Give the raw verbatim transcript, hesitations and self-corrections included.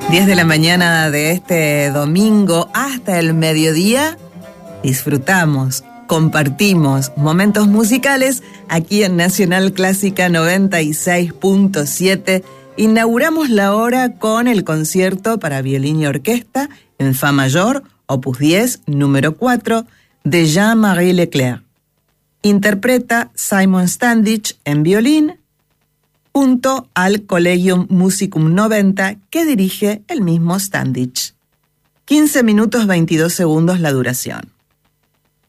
diez de la mañana de este domingo hasta el mediodía, disfrutamos, compartimos momentos musicales aquí en Nacional Clásica noventa y seis punto siete. Inauguramos la hora con el concierto para violín y orquesta en Fa mayor, opus diez, número cuatro, de Jean-Marie Leclerc. Interpreta Simon Standich en violín, junto al Collegium Musicum noventa que dirige el mismo Standich. quince minutos veintidós segundos la duración.